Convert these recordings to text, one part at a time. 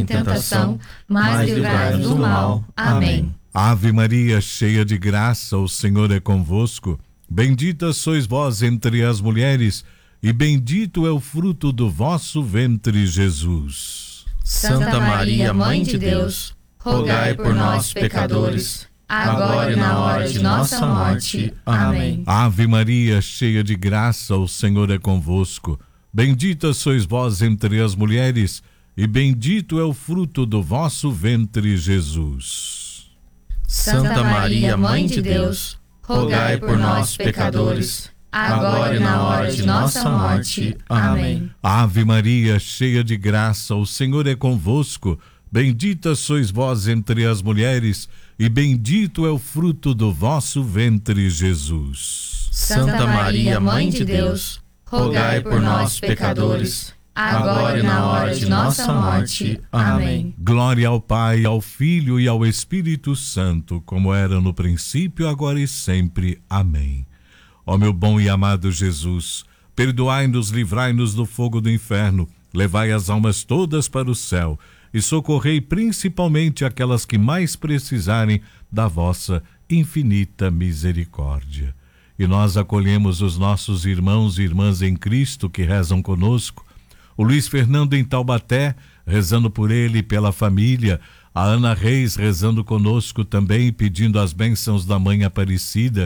tentação, mas livrai-nos do mal. Amém. Ave Maria, cheia de graça, o Senhor é convosco. Bendita sois vós entre as mulheres, e bendito é o fruto do vosso ventre, Jesus. Santa Maria, Mãe de Deus, rogai por nós, pecadores, agora e na hora de nossa morte. Amém. Ave Maria, cheia de graça, o Senhor é convosco. Bendita sois vós entre as mulheres, e bendito é o fruto do vosso ventre, Jesus. Santa Maria, Mãe de Deus, rogai por nós, pecadores, agora e na hora de nossa morte. Amém. Ave Maria, cheia de graça, o Senhor é convosco. Bendita sois vós entre as mulheres, e bendito é o fruto do vosso ventre, Jesus. Santa Maria, Mãe de Deus, rogai por nós, pecadores, agora e na hora de nossa morte. Amém. Glória ao Pai, ao Filho e ao Espírito Santo, como era no princípio, agora e sempre. Amém. Ó meu bom e amado Jesus, perdoai-nos, livrai-nos do fogo do inferno, levai as almas todas para o céu e socorrei principalmente aquelas que mais precisarem da vossa infinita misericórdia. E nós acolhemos os nossos irmãos e irmãs em Cristo que rezam conosco, o Luiz Fernando em Taubaté, rezando por ele e pela família, a Ana Reis rezando conosco também, pedindo as bênçãos da Mãe Aparecida,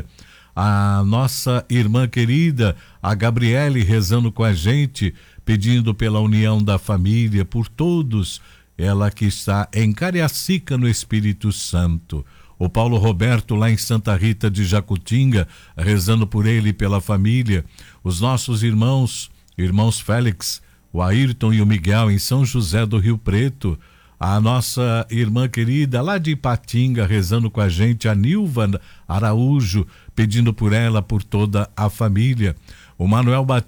a nossa irmã querida, a Gabriele, rezando com a gente, pedindo pela união da família, por todos, ela que está em Cariacica, no Espírito Santo. O Paulo Roberto, lá em Santa Rita de Jacutinga, rezando por ele e pela família. Os nossos irmãos Félix, o Ayrton e o Miguel, em São José do Rio Preto. A nossa irmã querida, lá de Ipatinga, rezando com a gente, a Nilva Araújo, pedindo por ela, por toda a família. O Manuel